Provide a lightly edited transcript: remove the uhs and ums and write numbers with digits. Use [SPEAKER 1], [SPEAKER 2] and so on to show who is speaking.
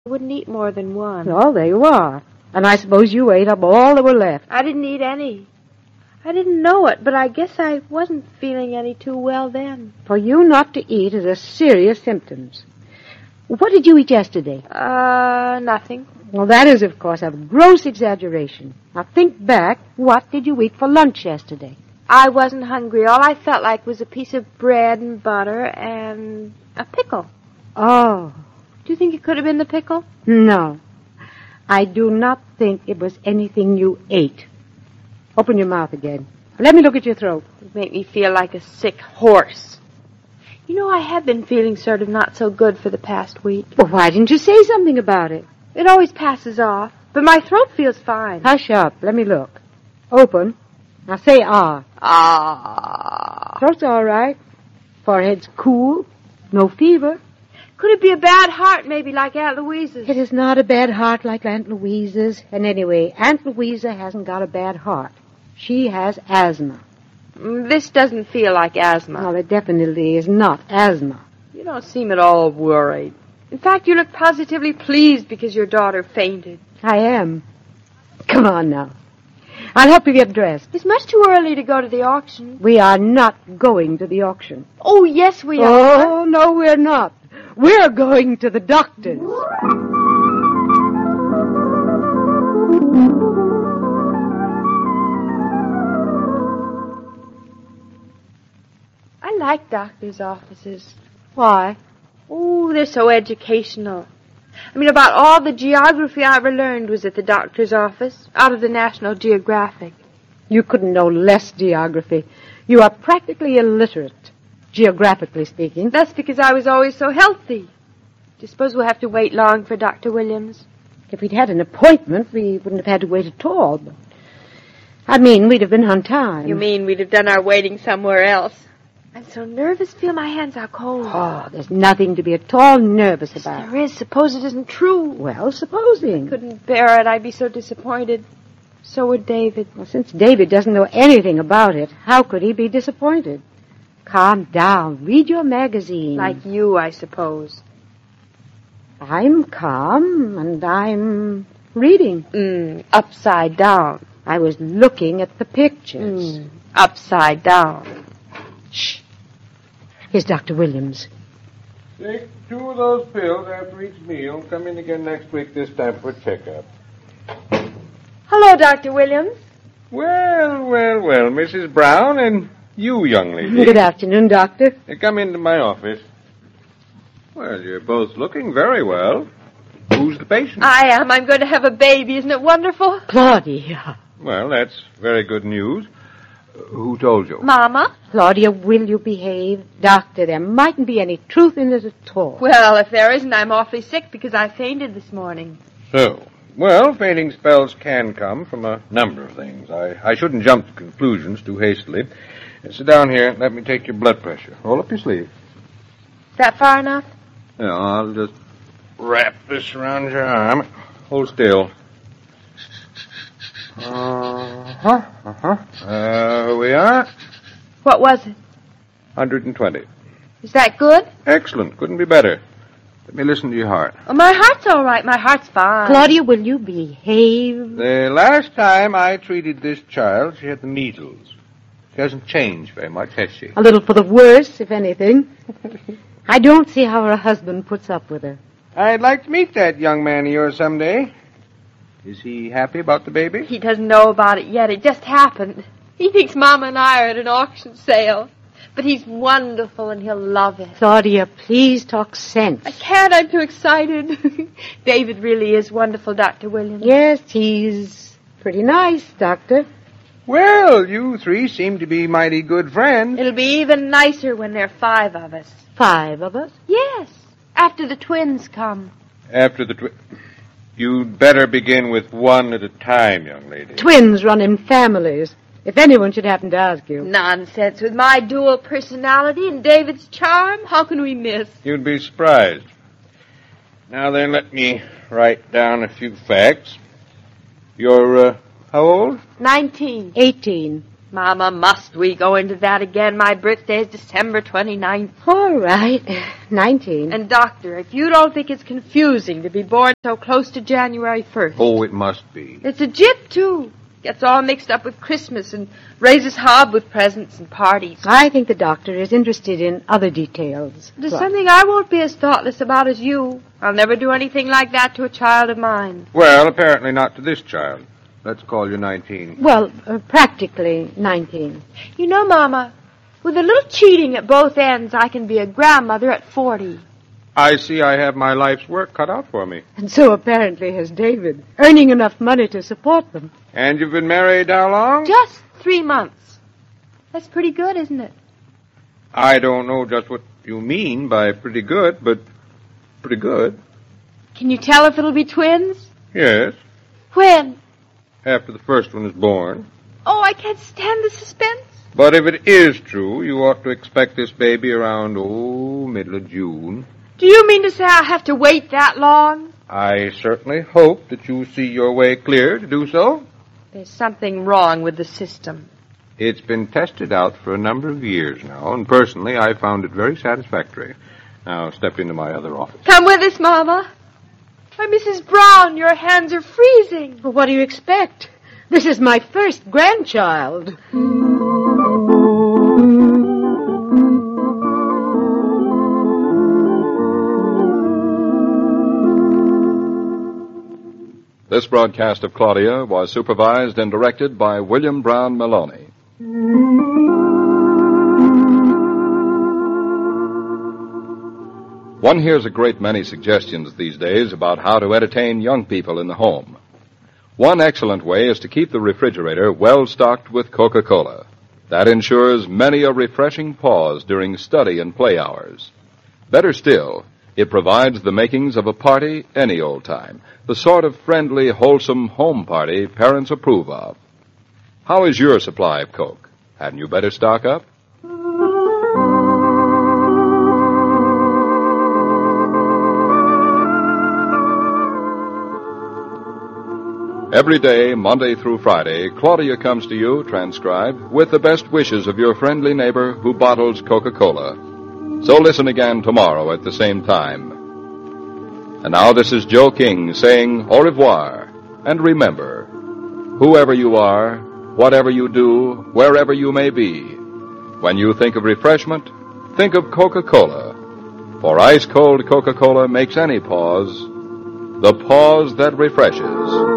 [SPEAKER 1] wouldn't eat more than one.
[SPEAKER 2] Well, there you are. And I suppose you ate up all that were left.
[SPEAKER 1] I didn't eat any. I didn't know it, but I guess I wasn't feeling any too well then.
[SPEAKER 2] For you not to eat is a serious symptom. What did you eat yesterday?
[SPEAKER 1] Nothing.
[SPEAKER 2] Well, that is, of course, a gross exaggeration. Now, think back. What did you eat for lunch yesterday?
[SPEAKER 1] I wasn't hungry. All I felt like was a piece of bread and butter and a pickle.
[SPEAKER 2] Oh.
[SPEAKER 1] Do you think it could have been the pickle?
[SPEAKER 2] No. I do not think it was anything you ate. Open your mouth again. Let me look at your throat.
[SPEAKER 1] It made me feel like a sick horse. You know, I have been feeling sort of not so good for the past week.
[SPEAKER 2] Well, why didn't you say something about it?
[SPEAKER 1] It always passes off, but my throat feels fine.
[SPEAKER 2] Hush up. Let me look. Open. Now say ah.
[SPEAKER 1] Ah.
[SPEAKER 2] Throat's all right. Forehead's cool. No fever.
[SPEAKER 1] Could it be a bad heart, maybe, like Aunt Louisa's?
[SPEAKER 2] It is not a bad heart like Aunt Louisa's. And anyway, Aunt Louisa hasn't got a bad heart. She has asthma.
[SPEAKER 1] This doesn't feel like asthma.
[SPEAKER 2] Well, it definitely is not asthma.
[SPEAKER 1] You don't seem at all worried. In fact, you look positively pleased because your daughter fainted.
[SPEAKER 2] I am. Come on now. I'll help you get dressed.
[SPEAKER 1] It's much too early to go to the auction.
[SPEAKER 2] We are not going to the auction.
[SPEAKER 1] Oh, yes, we are.
[SPEAKER 2] Oh, no, we're not. We're going to the doctor's.
[SPEAKER 1] I like doctors' offices.
[SPEAKER 2] Why?
[SPEAKER 1] Oh, they're so educational. I mean, about all the geography I ever learned was at the doctor's office, out of the National Geographic.
[SPEAKER 2] You couldn't know less geography. You are practically illiterate, geographically speaking.
[SPEAKER 1] That's because I was always so healthy. Do you suppose we'll have to wait long for Dr. Williams?
[SPEAKER 2] If we'd had an appointment, we wouldn't have had to wait at all. But I mean, we'd have been on time.
[SPEAKER 1] You mean we'd have done our waiting somewhere else? I'm so nervous. Feel my hands are cold.
[SPEAKER 2] Oh, there's nothing to be at all nervous about.
[SPEAKER 1] Yes, there is. Suppose it isn't true.
[SPEAKER 2] Well, supposing.
[SPEAKER 1] I couldn't bear it. I'd be so disappointed. So would David.
[SPEAKER 2] Well, since David doesn't know anything about it, how could he be disappointed? Calm down. Read your magazine.
[SPEAKER 1] Like you, I suppose.
[SPEAKER 2] I'm calm, and I'm reading.
[SPEAKER 1] Upside down.
[SPEAKER 2] I was looking at the pictures.
[SPEAKER 1] Upside down.
[SPEAKER 2] Shh. Here's Dr. Williams.
[SPEAKER 3] Take 2 of those pills after each meal. Come in again next week this time for a checkup.
[SPEAKER 1] Hello, Dr. Williams.
[SPEAKER 3] Well, Mrs. Brown and you, young lady.
[SPEAKER 2] Good afternoon, Doctor.
[SPEAKER 3] Come into my office. Well, you're both looking very well. Who's the patient?
[SPEAKER 1] I am. I'm going to have a baby. Isn't it wonderful?
[SPEAKER 2] Claudia.
[SPEAKER 3] Well, that's very good news. Who told you?
[SPEAKER 1] Mama.
[SPEAKER 2] Claudia, will you behave? Doctor, there mightn't be any truth in it at all.
[SPEAKER 1] Well, if there isn't, I'm awfully sick because I fainted this morning.
[SPEAKER 3] So, well, fainting spells can come from a number of things. I shouldn't jump to conclusions too hastily. Sit down here. Let me take your blood pressure. Roll up your sleeve.
[SPEAKER 1] Is that far enough?
[SPEAKER 3] Yeah, I'll just wrap this around your arm. Hold still. We are.
[SPEAKER 1] What was it?
[SPEAKER 3] 120.
[SPEAKER 1] Is that good?
[SPEAKER 3] Excellent. Couldn't be better. Let me listen to your heart.
[SPEAKER 1] Oh, my heart's all right. My heart's fine.
[SPEAKER 2] Claudia, will you behave?
[SPEAKER 3] The last time I treated this child, she had the measles. She hasn't changed very much, has she?
[SPEAKER 2] A little for the worse, if anything. I don't see how her husband puts up with her.
[SPEAKER 3] I'd like to meet that young man of yours someday. Is he happy about the baby?
[SPEAKER 1] He doesn't know about it yet. It just happened. He thinks Mama and I are at an auction sale. But he's wonderful and he'll love it.
[SPEAKER 2] Claudia, please talk sense.
[SPEAKER 1] I can't. I'm too excited. David really is wonderful, Dr. Williams.
[SPEAKER 2] Yes, he's pretty nice, Doctor.
[SPEAKER 3] Well, you 3 seem to be mighty good friends.
[SPEAKER 1] It'll be even nicer when there are 5 of us.
[SPEAKER 2] 5 of us?
[SPEAKER 1] Yes, after the twins come.
[SPEAKER 3] After the You'd better begin with 1 at a time, young lady.
[SPEAKER 2] Twins run in families, if anyone should happen to ask you.
[SPEAKER 1] Nonsense. With my dual personality and David's charm, how can we miss?
[SPEAKER 3] You'd be surprised. Now then, let me write down a few facts. You're, how old?
[SPEAKER 1] 19.
[SPEAKER 2] 18.
[SPEAKER 1] Mama, must we go into that again? My birthday is December 29th.
[SPEAKER 2] All right. 19.
[SPEAKER 1] And, Doctor, if you don't think it's confusing to be born so close to January 1st.
[SPEAKER 3] Oh, it must be.
[SPEAKER 1] It's a gyp, too. Gets all mixed up with Christmas and raises hob with presents and parties.
[SPEAKER 2] I think the doctor is interested in other details.
[SPEAKER 1] There's something I won't be as thoughtless about as you. I'll never do anything like that to a child of mine.
[SPEAKER 3] Well, apparently not to this child. Let's call you 19.
[SPEAKER 2] Well, practically 19.
[SPEAKER 1] You know, Mama, with a little cheating at both ends, I can be a grandmother at 40.
[SPEAKER 3] I see I have my life's work cut out for me.
[SPEAKER 2] And so apparently has David, earning enough money to support them.
[SPEAKER 3] And you've been married how long?
[SPEAKER 1] Just 3 months. That's pretty good, isn't it?
[SPEAKER 3] I don't know just what you mean by pretty good, but pretty good.
[SPEAKER 1] Can you tell if it'll be twins?
[SPEAKER 3] Yes,
[SPEAKER 1] When?
[SPEAKER 3] after the first one is born.
[SPEAKER 1] Oh, I can't stand the suspense.
[SPEAKER 3] But if it is true, you ought to expect this baby around, middle of June.
[SPEAKER 1] Do you mean to say I'll have to wait that long?
[SPEAKER 3] I certainly hope that you see your way clear to do so.
[SPEAKER 1] There's something wrong with the system.
[SPEAKER 3] It's been tested out for a number of years now, and personally I found it very satisfactory. Now step into my other office.
[SPEAKER 1] Come with us, Mama. Why, Mrs. Brown, your hands are freezing.
[SPEAKER 2] Well, what do you expect? This is my first grandchild.
[SPEAKER 4] This broadcast of Claudia was supervised and directed by William Brown Maloney. One hears a great many suggestions these days about how to entertain young people in the home. One excellent way is to keep the refrigerator well stocked with Coca-Cola. That ensures many a refreshing pause during study and play hours. Better still, it provides the makings of a party any old time, the sort of friendly, wholesome home party parents approve of. How is your supply of Coke? Hadn't you better stock up? Every day, Monday through Friday, Claudia comes to you, transcribed, with the best wishes of your friendly neighbor who bottles Coca-Cola. So listen again tomorrow at the same time. And now this is Joe King saying au revoir. And remember, whoever you are, whatever you do, wherever you may be, when you think of refreshment, think of Coca-Cola. For ice-cold Coca-Cola makes any pause the pause that refreshes.